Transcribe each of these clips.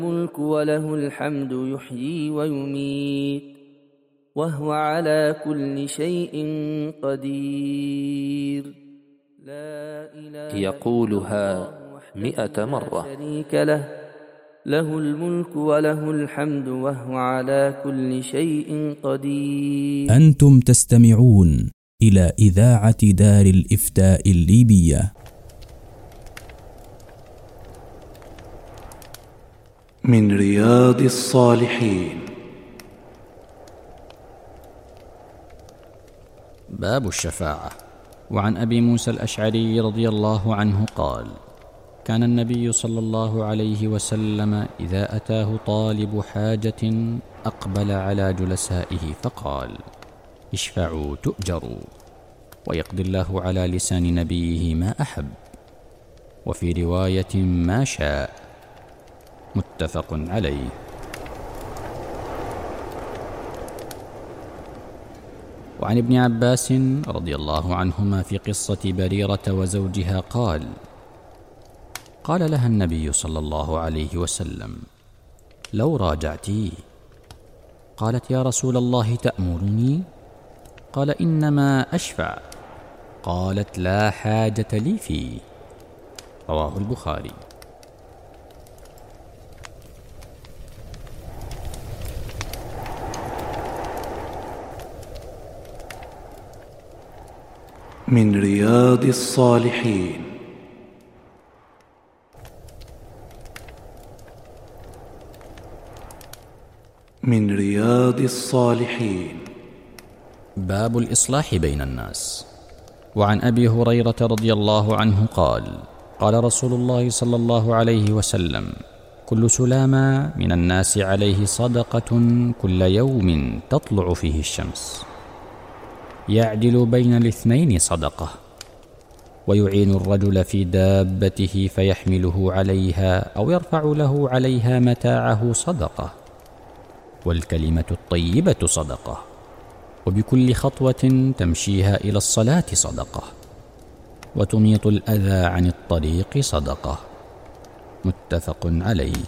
الملك وله الحمد يحيي ويميت وهو على كل شيء قدير. لا إله يقولها 100 مرة. شريك له الملك وله الحمد وهو على كل شيء قدير. أنتم تستمعون إلى إذاعة دار الإفتاء الليبية. من رياض الصالحين. باب الشفاعة. وعن أبي موسى الأشعري رضي الله عنه قال: كان النبي صلى الله عليه وسلم إذا أتاه طالب حاجة أقبل على جلسائه فقال: اشفعوا تؤجروا، ويقضي الله على لسان نبيه ما أحب، وفي رواية ما شاء، متفق عليه. وعن ابن عباس رضي الله عنهما في قصة بريرة وزوجها قال: قال لها النبي صلى الله عليه وسلم: لو راجعتي. قالت: يا رسول الله تأمرني؟ قال: إنما أشفع. قالت: لا حاجة لي فيه. رواه البخاري. من رياض الصالحين. من رياض الصالحين. باب الإصلاح بين الناس. وعن أبي هريرة رضي الله عنه قال: قال رسول الله صلى الله عليه وسلم: كل سلامة من الناس عليه صدقة كل يوم تطلع فيه الشمس، يعدل بين الاثنين صدقة، ويعين الرجل في دابته فيحمله عليها أو يرفع له عليها متاعه صدقة، والكلمة الطيبة صدقة، وبكل خطوة تمشيها إلى الصلاة صدقة، وتميط الأذى عن الطريق صدقة، متفق عليه.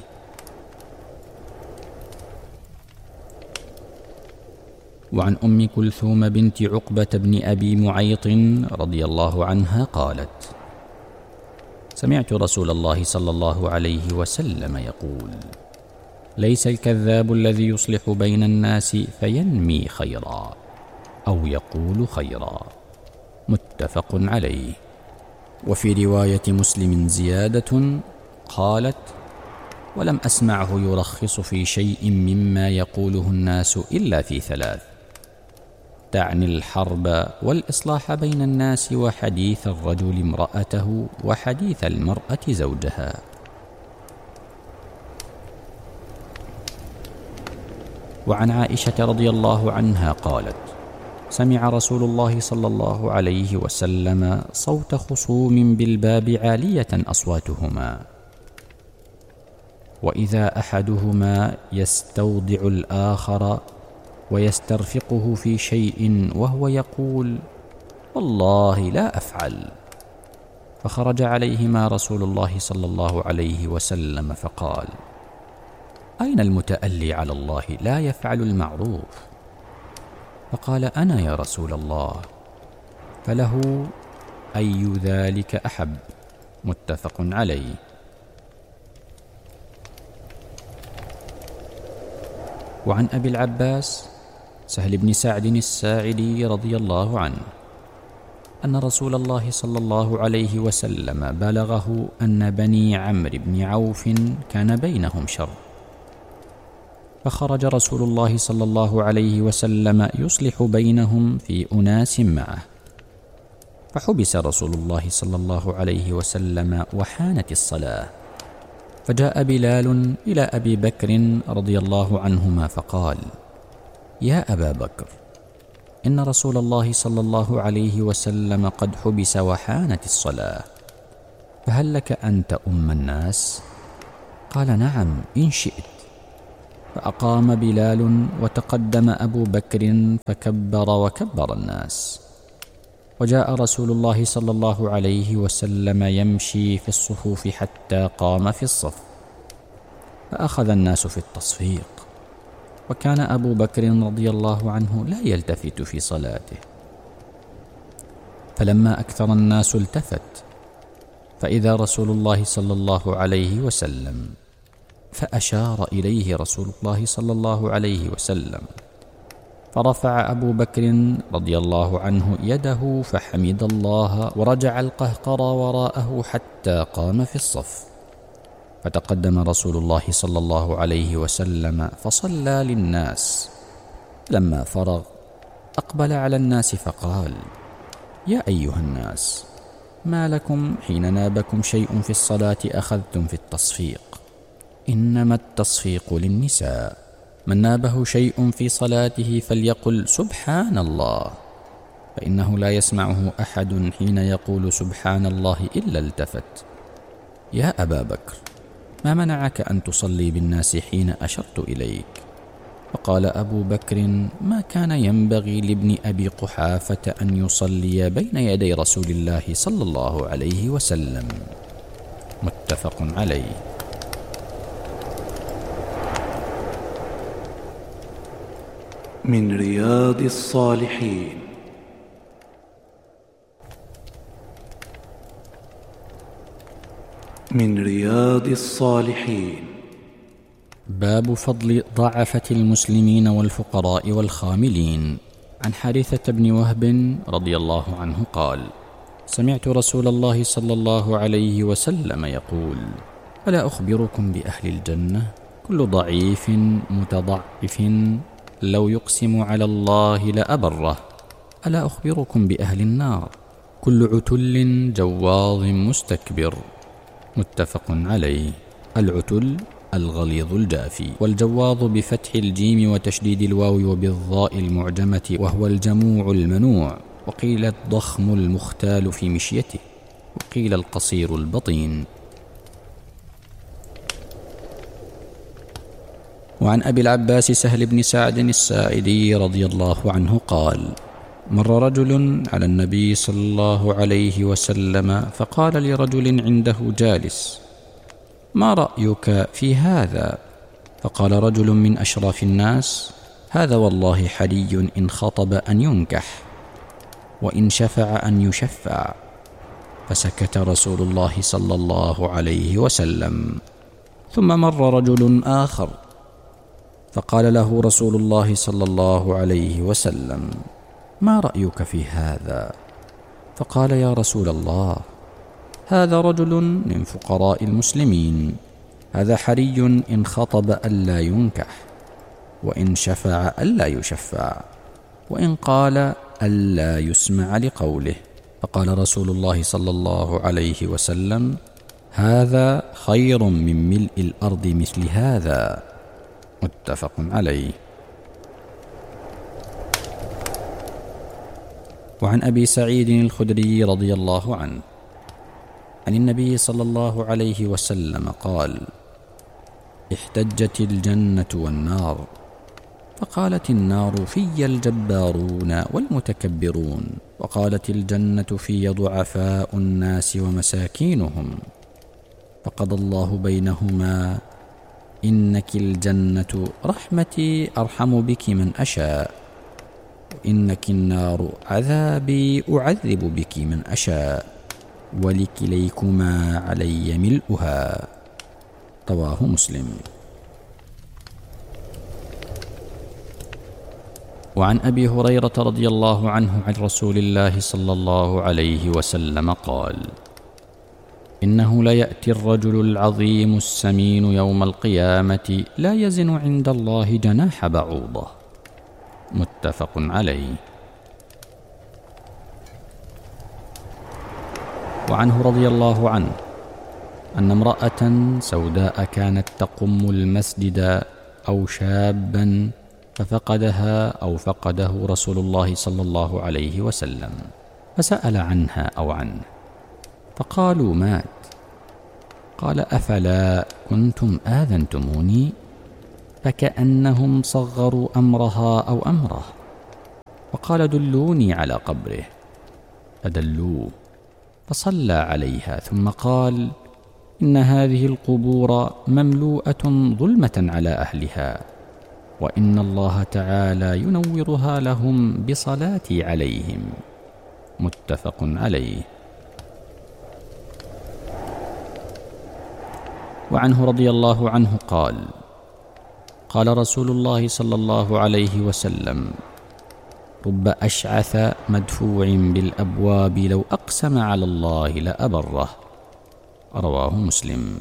وعن أم كلثوم بنت عقبة بن أبي معيط رضي الله عنها قالت: سمعت رسول الله صلى الله عليه وسلم يقول: ليس الكذاب الذي يصلح بين الناس فينمي خيرا أو يقول خيرا، متفق عليه. وفي رواية مسلم زيادة قالت: ولم أسمعه يرخص في شيء مما يقوله الناس إلا في 3، تعني الحرب والإصلاح بين الناس، وحديث الرجل امرأته، وحديث المرأة زوجها. وعن عائشة رضي الله عنها قالت: سمع رسول الله صلى الله عليه وسلم صوت خصوم بالباب عالية أصواتهما، وإذا أحدهما يستودع الآخر ويسترفقه في شيء وهو يقول: والله لا أفعل، فخرج عليهما رسول الله صلى الله عليه وسلم فقال: أين المتألي على الله لا يفعل المعروف؟ فقال: أنا يا رسول الله. فله أي ذلك أحب، متفق عليه. وعن أبي العباس سهل بن سعد الساعدي رضي الله عنه أن رسول الله صلى الله عليه وسلم بلغه أن بني عمرو بن عوف كان بينهم شر، فخرج رسول الله صلى الله عليه وسلم يصلح بينهم في أناس معه، فحبس رسول الله صلى الله عليه وسلم وحانت الصلاة، فجاء بلال إلى أبي بكر رضي الله عنهما فقال: يا أبا بكر، إن رسول الله صلى الله عليه وسلم قد حبس وحانت الصلاة، فهل لك أن تؤم الناس؟ قال: نعم إن شئت. فأقام بلال وتقدم أبو بكر فكبر وكبر الناس، وجاء رسول الله صلى الله عليه وسلم يمشي في الصفوف حتى قام في الصف، فأخذ الناس في التصفيق، وكان أبو بكر رضي الله عنه لا يلتفت في صلاته، فلما أكثر الناس التفت، فإذا رسول الله صلى الله عليه وسلم، فأشار إليه رسول الله صلى الله عليه وسلم، فرفع أبو بكر رضي الله عنه يده فحمد الله ورجع القهقرى وراءه حتى قام في الصف، فتقدم رسول الله صلى الله عليه وسلم فصلى للناس. لما فرغ أقبل على الناس فقال: يا أيها الناس، ما لكم حين نابكم شيء في الصلاة أخذتم في التصفيق؟ إنما التصفيق للنساء، من نابه شيء في صلاته فليقل سبحان الله، فإنه لا يسمعه أحد حين يقول سبحان الله إلا التفت. يا أبا بكر، ما منعك أن تصلي بالناس حين أشرت إليك؟ فقال أبو بكر: ما كان ينبغي لابن أبي قحافة أن يصلي بين يدي رسول الله صلى الله عليه وسلم. متفق عليه. من رياض الصالحين. من رياض الصالحين. باب فضل ضعفة المسلمين والفقراء والخاملين. عن حارثة بن وهب رضي الله عنه قال: سمعت رسول الله صلى الله عليه وسلم يقول: ألا أخبركم بأهل الجنة؟ كل ضعيف متضعف لو يقسم على الله لأبره. ألا أخبركم بأهل النار؟ كل عتل جواظ مستكبر. متفق عليه. العتل الغليظ الجافي، والجواظ بفتح الجيم وتشديد الواو وبالضاء المعجمة، وهو الجموع المنوع، وقيل الضخم المختال في مشيته، وقيل القصير البطين. وعن أبي العباس سهل بن سعد الساعدي رضي الله عنه قال: مر رجل على النبي صلى الله عليه وسلم فقال لرجل عنده جالس: ما رأيك في هذا؟ فقال رجل من أشراف الناس: هذا والله حري إن خطب أن ينكح، وإن شفع أن يشفع. فسكت رسول الله صلى الله عليه وسلم. ثم مر رجل آخر فقال له رسول الله صلى الله عليه وسلم: ما رأيك في هذا؟ فقال: يا رسول الله، هذا رجل من فقراء المسلمين، هذا حري إن خطب ألا ينكح، وإن شفع ألا يشفع، وإن قال ألا يسمع لقوله. فقال رسول الله صلى الله عليه وسلم: هذا خير من ملء الأرض مثل هذا. متفق عليه. وعن أبي سعيد الخدري رضي الله عنه عن النبي صلى الله عليه وسلم قال: احتجت الجنة والنار، فقالت النار: في الجبارون والمتكبرون، وقالت الجنة: في ضعفاء الناس ومساكينهم. فقضى الله بينهما: إنك الجنة رحمتي أرحم بك من أشاء، وإنك النار عذابي أعذب بك من أشاء، ولكليكما علي ملؤها. رواه مسلم. وعن أبي هريرة رضي الله عنه عن رسول الله صلى الله عليه وسلم قال: إنه ليأتي الرجل العظيم السمين يوم القيامة لا يزن عند الله جناح بعوضة. متفق عليه. وعنه رضي الله عنه أن امرأة سوداء كانت تقم المسجد أو شابا ففقدها أو فقده رسول الله صلى الله عليه وسلم، فسأل عنها أو عنه، فقالوا: مات. قال: أفلا كنتم آذنتموني؟ فكأنهم صغروا أمرها أو أمره، وقال: دلوني على قبره، فدلوه، فصلى عليها، ثم قال: إن هذه القبور مملوءة ظلمة على أهلها، وإن الله تعالى ينورها لهم بصلاتي عليهم. متفق عليه. وعنه رضي الله عنه قال: قال رسول الله صلى الله عليه وسلم: رب أشعث مدفوع بالأبواب لو أقسم على الله لأبره. رواه مسلم.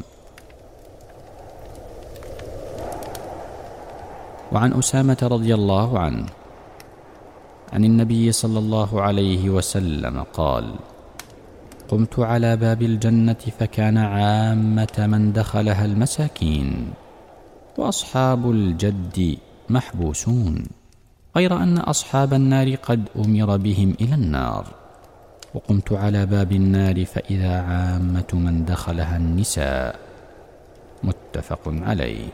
وعن أسامة رضي الله عنه عن النبي صلى الله عليه وسلم قال: قمت على باب الجنة فكان عامة من دخلها المساكين، وأصحاب الجد محبوسون، غير أن أصحاب النار قد أمر بهم إلى النار. وقمت على باب النار فإذا عامة من دخلها النساء. متفق عليه.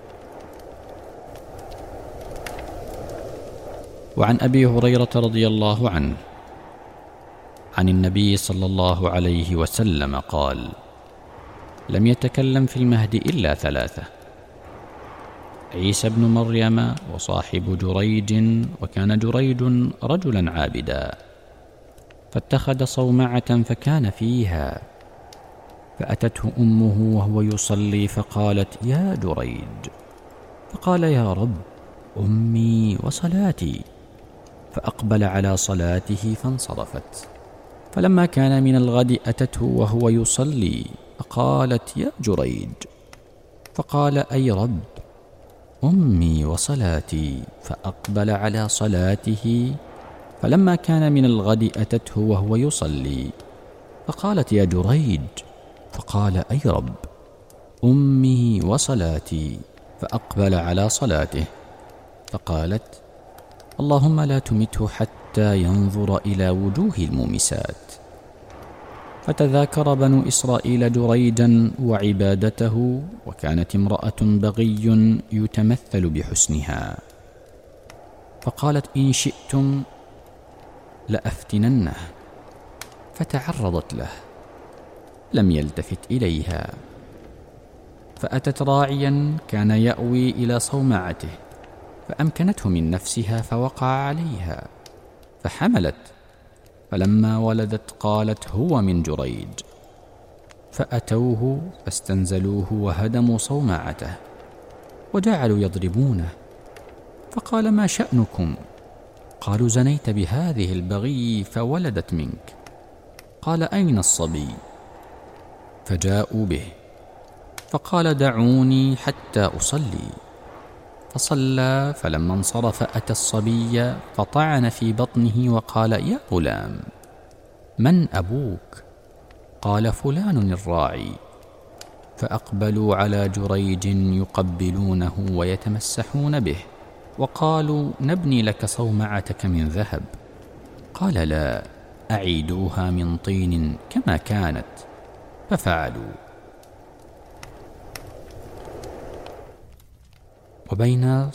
وعن أبي هريرة رضي الله عنه عن النبي صلى الله عليه وسلم قال: لم يتكلم في المهد إلا ثلاثة: عيسى بن مريم، وصاحب جريج، وكان جريج رجلا عابدا، فاتخذ صومعة فكان فيها، فأتته أمه وهو يصلي فقالت: يا جريج. فقال: يا رب، أمي وصلاتي. فأقبل على صلاته فانصرفت. فلما كان من الغد أتته وهو يصلي فقالت: يا جريج. فقال: أي رب، أمي وصلاتي. فأقبل على صلاته. فلما كان من الغد أتته وهو يصلي فقالت: يا جريج. فقال: أي رب، أمي وصلاتي. فأقبل على صلاته. فقالت: اللهم لا تمته حتى ينظر إلى وجوه المومسات. فتذاكر بنو إسرائيل جريجا وعبادته، وكانت امرأة بغي يتمثل بحسنها، فقالت: إن شئتم لأفتننه. فتعرضت له، لم يلتفت إليها، فأتت راعيا كان يأوي إلى صومعته، فأمكنته من نفسها فوقع عليها، فحملت، فلما ولدت قالت: هو من جريج. فأتوه فاستنزلوه وهدموا صومعته وجعلوا يضربونه، فقال: ما شأنكم؟ قالوا: زنيت بهذه البغي فولدت منك. قال: أين الصبي؟ فجاءوا به، فقال: دعوني حتى أصلي. فصلى، فلما انصرف أتى الصبي فطعن في بطنه وقال: يا غلام، من أبوك؟ قال: فلان الراعي. فأقبلوا على جريج يقبلونه ويتمسحون به، وقالوا: نبني لك صومعتك من ذهب. قال: لا، أعيدوها من طين كما كانت. ففعلوا. وبين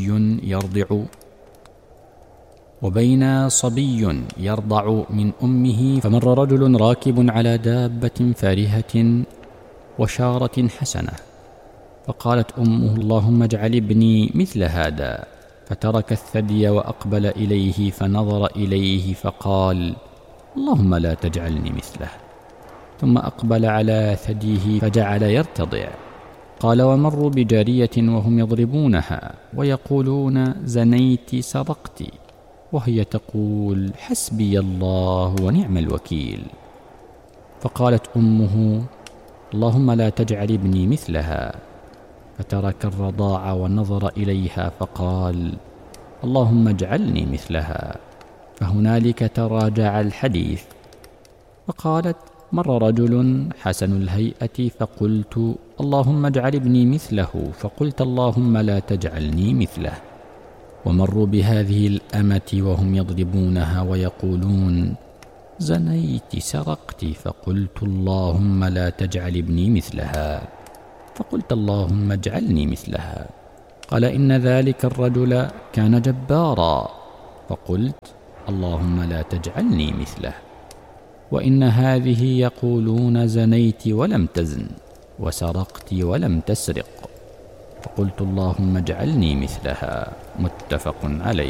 صبي يرضع من أمه، فمر رجل راكب على دابة فارهة وشارة حسنة، فقالت أمه: اللهم اجعل ابني مثل هذا. فترك الثدي وأقبل إليه، فنظر إليه فقال: اللهم لا تجعلني مثله. ثم أقبل على ثديه فجعل يرتضع. قال: ومروا بجارية وهم يضربونها ويقولون: زنيت سرقت، وهي تقول: حسبي الله ونعم الوكيل. فقالت أمه: اللهم لا تجعل ابني مثلها. فترك الرضاع ونظر إليها فقال: اللهم اجعلني مثلها. فهنالك تراجع الحديث. فقالت: مر رجل حسن الهيئة فقلت: اللهم اجعل ابني مثله، فقلت: اللهم لا تجعلني مثله. ومروا بهذه الأمة وهم يضربونها ويقولون: زنيت سرقت، فقلت: اللهم لا تجعل ابني مثلها، فقلت: اللهم اجعلني مثلها. قال: إن ذلك الرجل كان جبارا، فقلت: اللهم لا تجعلني مثله. وإن هذه يقولون: زنيت ولم تزن، وسرقت ولم تسرق، فقلت اللهم اجعلني مثلها. متفق عليه.